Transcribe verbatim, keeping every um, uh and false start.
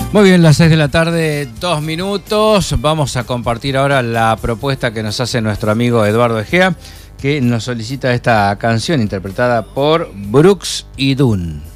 Muy bien, las seis de la tarde, dos minutos. Vamos a compartir ahora la propuesta que nos hace nuestro amigo Eduardo Egea, que nos solicita esta canción interpretada por Brooks y Dunn.